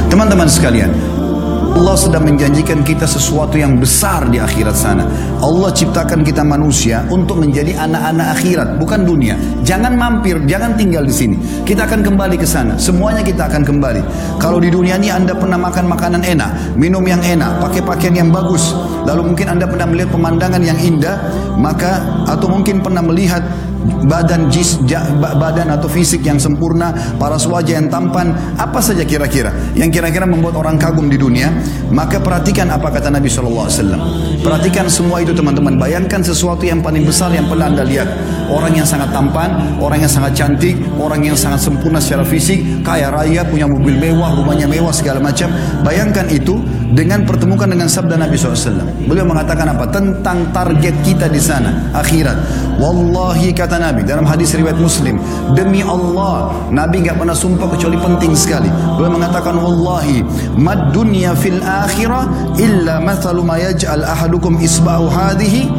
Teman-teman sekalian, Allah sedang menjanjikan kita sesuatu yang besar di akhirat sana. Allah ciptakan kita manusia untuk menjadi anak-anak akhirat, bukan dunia. Jangan mampir, jangan tinggal di sini. Kita akan kembali ke sana. Semuanya kita akan kembali. Kalau di dunia ini Anda pernah makan makanan enak, minum yang enak, pakai pakaian yang bagus, lalu mungkin Anda pernah melihat pemandangan yang indah, atau mungkin pernah melihat badan atau fisik yang sempurna, paras wajah yang tampan, apa saja kira-kira yang kira-kira membuat orang kagum di dunia, maka perhatikan apa kata Nabi SAW. Perhatikan semua itu teman-teman. Bayangkan sesuatu yang paling besar yang pernah Anda lihat. Orang yang sangat tampan, orang yang sangat cantik, orang yang sangat sempurna secara fisik, kaya raya, punya mobil mewah, rumahnya mewah, segala macam. Bayangkan itu dengan pertemukan dengan sabda Nabi SAW. Beliau mengatakan apa? Tentang target kita di sana, akhirat. Wallahi kata Nabi dalam hadis riwayat Muslim, demi Allah, Nabi nggak pernah sumpah kecuali penting sekali. Beliau mengatakan, wallahi mad dunya fil akhirah illa mathalu ma yaj'al ahadukum isba'u hadhihi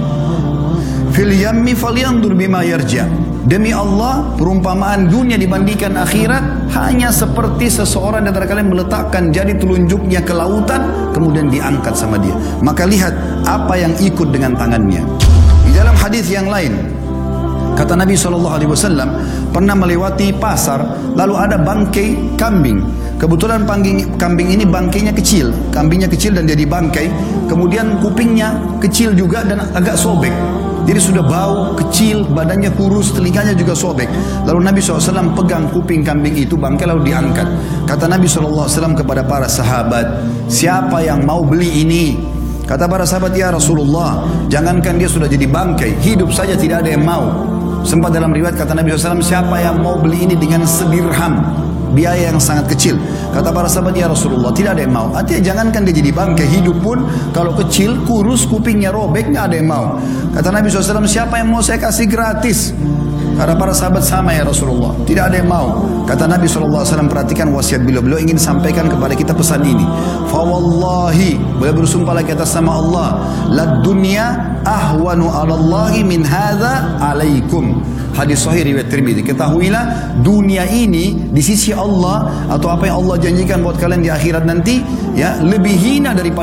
fil yammi falyandur bima yarja. Demi Allah, perumpamaan dunia dibandingkan akhirat hanya seperti seseorang di antara kalian meletakkan jari telunjuknya ke lautan, kemudian diangkat sama dia. Maka lihat apa yang ikut dengan tangannya. Di dalam hadis yang lain, kata Nabi SAW, pernah melewati pasar, lalu ada bangkai kambing. Kebetulan kambing ini bangkainya kecil, kambingnya kecil dan jadi bangkai. Kemudian kupingnya kecil juga dan agak sobek. Jadi sudah bau, kecil, badannya kurus, telinganya juga sobek. Lalu Nabi SAW pegang kuping kambing itu, bangkai lalu diangkat. Kata Nabi SAW kepada para sahabat, siapa yang mau beli ini? Kata para sahabat, ya Rasulullah, jangankan dia sudah jadi bangkai, hidup saja tidak ada yang mau. Sempat dalam riwayat kata Nabi SAW, siapa yang mau beli ini dengan sedirham, biaya yang sangat kecil. Kata para sahabat, ya Rasulullah, tidak ada yang mau. Artinya jangankan dia jadi bangkai, hidup pun kalau kecil, kurus, kupingnya robek, nggak ada yang mau. Kata Nabi SAW, siapa yang mau saya kasih gratis? Kata para sahabat, sama ya Rasulullah, tidak ada yang mau. Kata Nabi SAW, perhatikan wasiat beliau ingin sampaikan kepada kita pesan ini. Fawallahi, beliau bersumpah lagi atas nama Allah, la dunya ahwanu alallahi min hadza alaikum. Hadis sahih riwayat Tirmidzi. Ketahuilah dunia ini di sisi Allah, atau apa yang Allah janjikan buat kalian di akhirat nanti, ya, lebih hina daripada